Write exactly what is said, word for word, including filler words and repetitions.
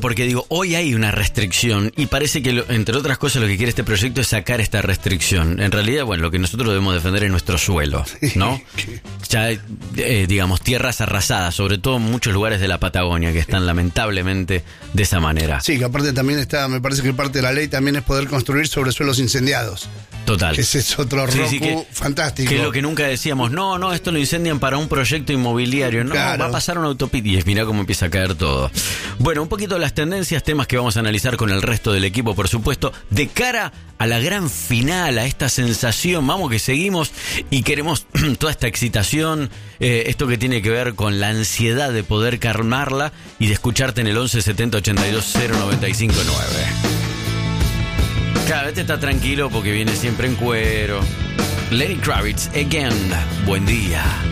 Porque digo, hoy hay una restricción y parece que, lo, entre otras cosas, lo que quiere este proyecto es sacar esta restricción. En realidad, bueno, lo que nosotros debemos defender es nuestro suelo, ¿no? Ya, eh, digamos, tierras arrasadas, sobre todo en muchos lugares de la Patagonia, que están lamentablemente de esa manera. Sí, que aparte también está, me parece que parte de la ley también es poder construir sobre suelos incendiados. Total. Que ese es otro sí, roku sí, que, fantástico. Que es lo que nunca decíamos, no, no, esto lo incendian para un proyecto inmobiliario. No, claro. Va a pasar una autopista. Y mirá cómo empieza a caer todo. Bueno, un poquito las tendencias, temas que vamos a analizar con el resto del equipo, por supuesto, de cara a la gran final, a esta sensación. Vamos que seguimos y queremos toda esta excitación, eh, esto que tiene que ver con la ansiedad de poder calmarla y de escucharte en el once setenta ochenta y dos cero noventa y cinco nueve. Cada vez está tranquilo porque viene siempre en cuero. Lenny Kravitz, again. Buen día.